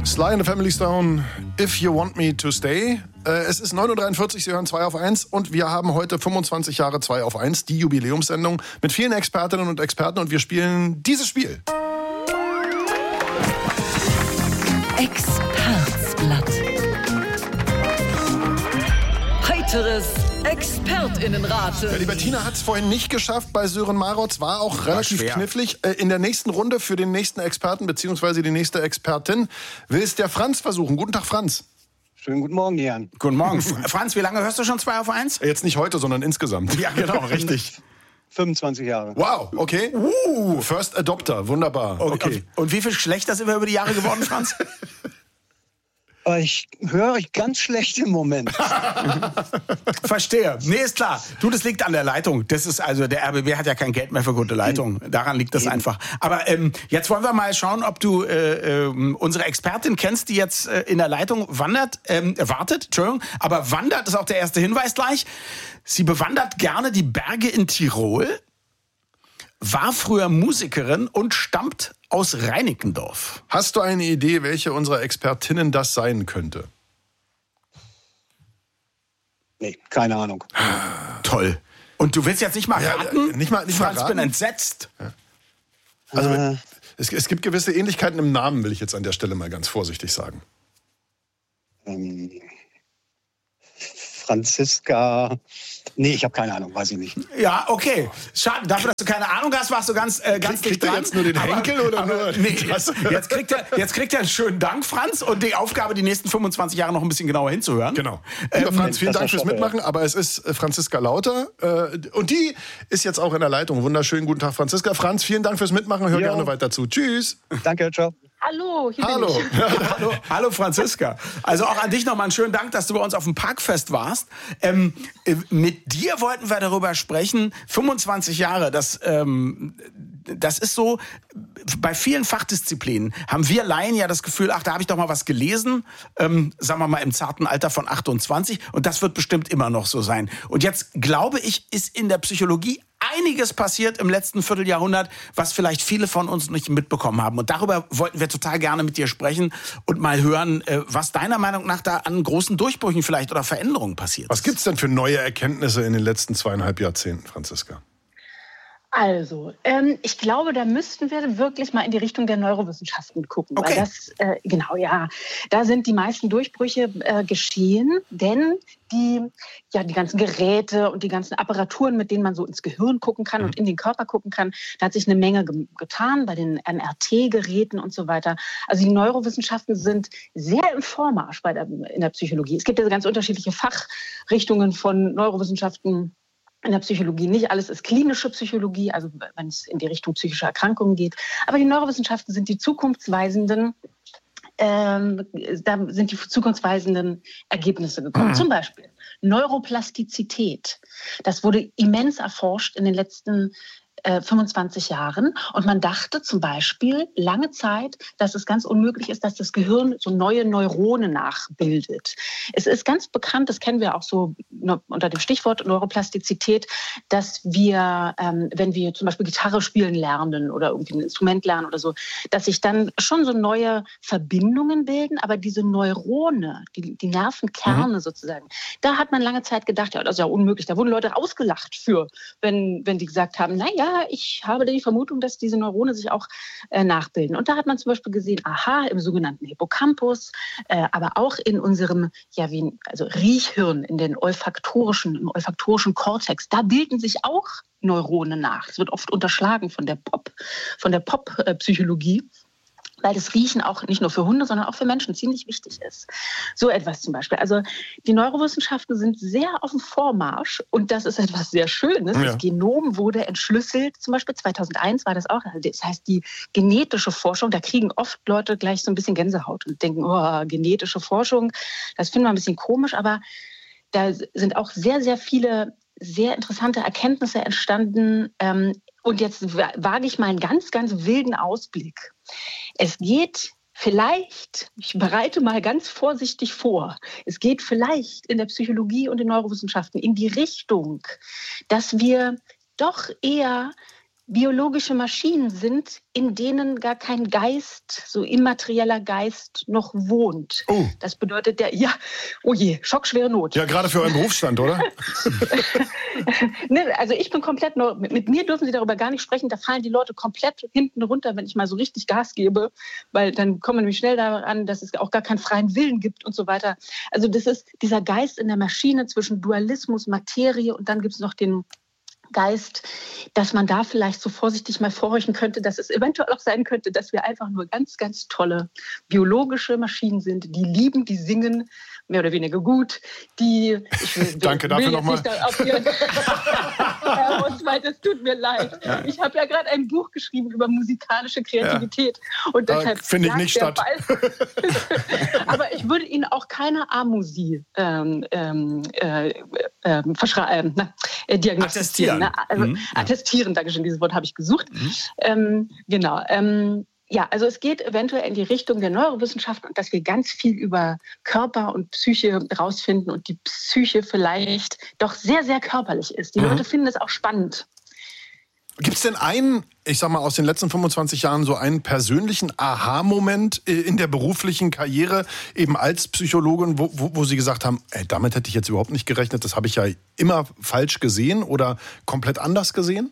Sly and the Family Stone, If You Want Me to Stay. Es ist 9.43 Uhr, Sie hören 2 auf 1 und wir haben heute 25 Jahre 2 auf 1, die Jubiläumssendung mit vielen Expertinnen und Experten und wir spielen dieses Spiel. Expertsblatt. Heiteres ExpertInnenraten. Ja, die Bettina hat es vorhin nicht geschafft bei Sören Marotz, war auch relativ knifflig. In der nächsten Runde für den nächsten Experten bzw. die nächste Expertin will es der Franz versuchen. Guten Tag, Franz. Schönen guten Morgen, Jan. Guten Morgen. Franz, wie lange hörst du schon 2 auf 1? Jetzt nicht heute, sondern insgesamt. Ja, genau, richtig. 25 Jahre. Wow, okay. First Adopter, wunderbar. Okay. Und wie viel schlechter sind wir über die Jahre geworden, Franz? Ich höre euch ganz schlecht im Moment. Verstehe. Nee, ist klar. Du, das liegt an der Leitung. Das ist also, der RBB hat ja kein Geld mehr für gute Leitungen. Daran liegt das einfach. Aber jetzt wollen wir mal schauen, ob du unsere Expertin kennst, die jetzt in der Leitung wartet. Entschuldigung. Aber wandert ist auch der erste Hinweis gleich. Sie bewandert gerne die Berge in Tirol, war früher Musikerin und stammt aus Reinickendorf. Hast du eine Idee, welche unserer Expertinnen das sein könnte? Nee, keine Ahnung. Toll. Und du willst jetzt nicht mal raten? Nicht mal Franz, raten? bin entsetzt. Ja. Also es gibt gewisse Ähnlichkeiten im Namen, will ich jetzt an der Stelle mal ganz vorsichtig sagen. Franziska. Nee, ich habe keine Ahnung, weiß ich nicht. Ja, okay. Schade, dafür, dass du keine Ahnung hast, warst du ganz dicht Kriegt er dran. jetzt nur den Henkel oder nur... Nee, jetzt kriegt er einen schönen Dank, Franz, und die Aufgabe, die nächsten 25 Jahre noch ein bisschen genauer hinzuhören. Genau. Lieber Franz, vielen Dank fürs Schoppe. Mitmachen, aber es ist Franziska Lauter und die ist jetzt auch in der Leitung. Wunderschönen guten Tag, Franziska. Franz, vielen Dank fürs Mitmachen, hör gerne weiter zu. Tschüss. Danke, ciao. Hallo, hier bin Hallo. ich. Hallo Franziska. Also auch an dich nochmal einen schönen Dank, dass du bei uns auf dem Parkfest warst. Mit dir wollten wir darüber sprechen. 25 Jahre, das ist so, bei vielen Fachdisziplinen haben wir Laien ja das Gefühl, ach, da habe ich doch mal was gelesen, sagen wir mal im zarten Alter von 28 und das wird bestimmt immer noch so sein. Und jetzt, glaube ich, ist in der Psychologie einiges passiert im letzten Vierteljahrhundert, was vielleicht viele von uns nicht mitbekommen haben. Und darüber wollten wir total gerne mit dir sprechen und mal hören, was deiner Meinung nach da an großen Durchbrüchen vielleicht oder Veränderungen passiert. Was gibt's denn für neue Erkenntnisse in den letzten 2,5 Jahrzehnten, Franziska? Also, ich glaube, da müssten wir wirklich mal in die Richtung der Neurowissenschaften gucken. Okay. Weil das, genau, ja, da sind die meisten Durchbrüche geschehen, denn die ganzen Geräte und die ganzen Apparaturen, mit denen man so ins Gehirn gucken kann und in den Körper gucken kann, da hat sich eine Menge getan bei den MRT-Geräten und so weiter. Also die Neurowissenschaften sind sehr im Vormarsch in der Psychologie. Es gibt ja ganz unterschiedliche Fachrichtungen von Neurowissenschaften in der Psychologie. Nicht alles ist klinische Psychologie, also wenn es in die Richtung psychischer Erkrankungen geht. Aber die Neurowissenschaften sind die zukunftsweisenden Ergebnisse gekommen. Zum Beispiel Neuroplastizität. Das wurde immens erforscht in den letzten 25 Jahren. Und man dachte zum Beispiel lange Zeit, dass es ganz unmöglich ist, dass das Gehirn so neue Neuronen nachbildet. Es ist ganz bekannt, das kennen wir auch so unter dem Stichwort Neuroplastizität, dass wir, wenn wir zum Beispiel Gitarre spielen lernen oder irgendwie ein Instrument lernen oder so, dass sich dann schon so neue Verbindungen bilden, aber diese Neurone, die Nervenkerne sozusagen, da hat man lange Zeit gedacht, ja, das ist ja unmöglich. Da wurden Leute ausgelacht für, wenn die gesagt haben, naja, ich habe die Vermutung, dass diese Neurone sich auch nachbilden. Und da hat man zum Beispiel gesehen, aha, im sogenannten Hippocampus, aber auch in unserem Riechhirn, im olfaktorischen Kortex, da bilden sich auch Neuronen nach. Es wird oft unterschlagen von der Pop-Psychologie. Weil das Riechen auch nicht nur für Hunde, sondern auch für Menschen ziemlich wichtig ist. So etwas zum Beispiel. Also die Neurowissenschaften sind sehr auf dem Vormarsch und das ist etwas sehr Schönes. Ja. Das Genom wurde entschlüsselt, zum Beispiel 2001 war das auch. Das heißt, die genetische Forschung, da kriegen oft Leute gleich so ein bisschen Gänsehaut und denken, oh, genetische Forschung, das finden wir ein bisschen komisch, aber da sind auch sehr, sehr viele sehr interessante Erkenntnisse entstanden. Und jetzt wage ich mal einen ganz, ganz wilden Ausblick. Es geht vielleicht, ich bereite mal ganz vorsichtig vor, es geht vielleicht in der Psychologie und den Neurowissenschaften in die Richtung, dass wir doch eher biologische Maschinen sind, in denen gar kein Geist, so immaterieller Geist noch wohnt. Oh. Das bedeutet oh je, schockschwere Not. Ja, gerade für euren Berufsstand, oder? Ne, also ich bin komplett, mit mir dürfen Sie darüber gar nicht sprechen, da fallen die Leute komplett hinten runter, wenn ich mal so richtig Gas gebe, weil dann kommen wir nämlich schnell daran, dass es auch gar keinen freien Willen gibt und so weiter. Also das ist dieser Geist in der Maschine zwischen Dualismus, Materie und dann gibt es noch den Geist, dass man da vielleicht so vorsichtig mal vorhorchen könnte, dass es eventuell auch sein könnte, dass wir einfach nur ganz, ganz tolle biologische Maschinen sind, die lieben, die singen, mehr oder weniger gut, Danke dafür nochmal. Herr Oswald, es tut mir leid. Ja. Ich habe ja gerade ein Buch geschrieben über musikalische Kreativität. Ja. Und deshalb finde ich nicht statt. Aber ich würde Ihnen auch keine Amusie diagnostizieren. Attestieren, Dankeschön, dieses Wort habe ich gesucht. Genau. Ja, also es geht eventuell in die Richtung der Neurowissenschaften und dass wir ganz viel über Körper und Psyche rausfinden und die Psyche vielleicht doch sehr, sehr körperlich ist. Die Leute finden es auch spannend. Gibt es denn einen, ich sag mal, aus den letzten 25 Jahren so einen persönlichen Aha-Moment in der beruflichen Karriere, eben als Psychologin, wo Sie gesagt haben, damit hätte ich jetzt überhaupt nicht gerechnet, das habe ich ja immer falsch gesehen oder komplett anders gesehen?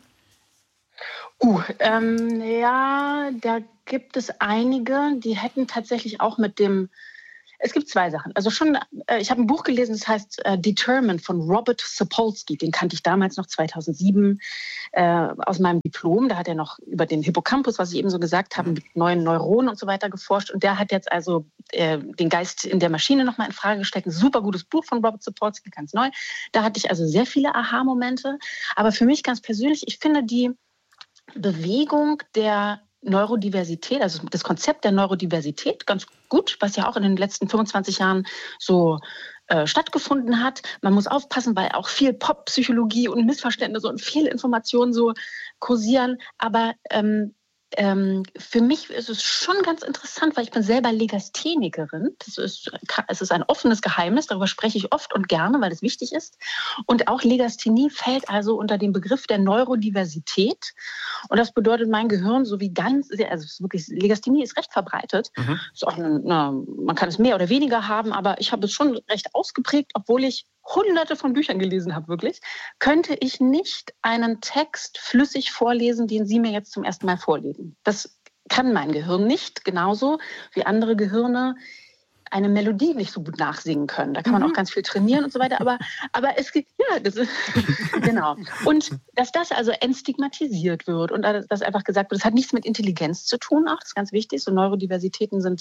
Ja, da gibt es einige, die hätten tatsächlich auch mit dem... Es gibt zwei Sachen. Also ich habe ein Buch gelesen, das heißt Determined von Robert Sapolsky. Den kannte ich damals noch 2007 aus meinem Diplom. Da hat er noch über den Hippocampus, was ich eben so gesagt habe, mit neuen Neuronen und so weiter geforscht. Und der hat jetzt also den Geist in der Maschine nochmal in Frage gestellt. Ein super gutes Buch von Robert Sapolsky, ganz neu. Da hatte ich also sehr viele Aha-Momente. Aber für mich ganz persönlich, ich finde die Bewegung der Neurodiversität, also das Konzept der Neurodiversität ganz gut, was ja auch in den letzten 25 Jahren so stattgefunden hat. Man muss aufpassen, weil auch viel Pop-Psychologie und Missverständnisse und Fehlinformationen so kursieren. Aber für mich ist es schon ganz interessant, weil ich bin selber Legasthenikerin. Es ist ein offenes Geheimnis, darüber spreche ich oft und gerne, weil es wichtig ist. Und auch Legasthenie fällt also unter den Begriff der Neurodiversität. Und das bedeutet, mein Gehirn so wie Legasthenie ist recht verbreitet. Ist auch man kann es mehr oder weniger haben, aber ich habe es schon recht ausgeprägt, obwohl ich Hunderte von Büchern gelesen habe, wirklich, könnte ich nicht einen Text flüssig vorlesen, den Sie mir jetzt zum ersten Mal vorlesen. Das kann mein Gehirn nicht, genauso wie andere Gehirne eine Melodie nicht so gut nachsingen können. Da kann man auch ganz viel trainieren und so weiter. Aber es gibt, das ist, genau. Und dass das also entstigmatisiert wird und dass einfach gesagt wird, das hat nichts mit Intelligenz zu tun, auch das ist ganz wichtig. So Neurodiversitäten sind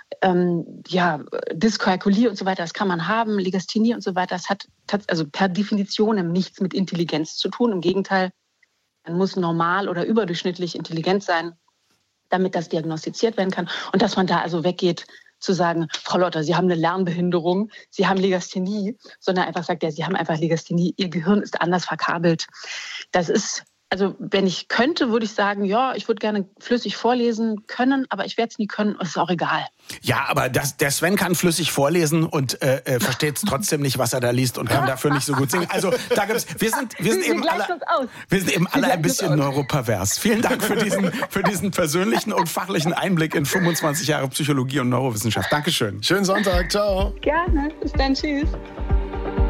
Dyskalkulie und so weiter, das kann man haben, Legasthenie und so weiter, das hat also per Definition nichts mit Intelligenz zu tun. Im Gegenteil, man muss normal oder überdurchschnittlich intelligent sein, damit das diagnostiziert werden kann. Und dass man da also weggeht, zu sagen, Frau Lotter, Sie haben eine Lernbehinderung, Sie haben Legasthenie, sondern einfach sagt, Sie haben einfach Legasthenie, Ihr Gehirn ist anders verkabelt. Das ist, also wenn ich könnte, würde ich sagen, ja, ich würde gerne flüssig vorlesen können, aber ich werde es nie können, ist auch egal. Ja, aber der Sven kann flüssig vorlesen und versteht trotzdem nicht, was er da liest und kann dafür nicht so gut singen. Also da gibt's, wir sind eben alle ein bisschen neuropervers. Vielen Dank für diesen persönlichen und fachlichen Einblick in 25 Jahre Psychologie und Neurowissenschaft. Dankeschön. Schönen Sonntag, ciao. Gerne, bis dann, tschüss.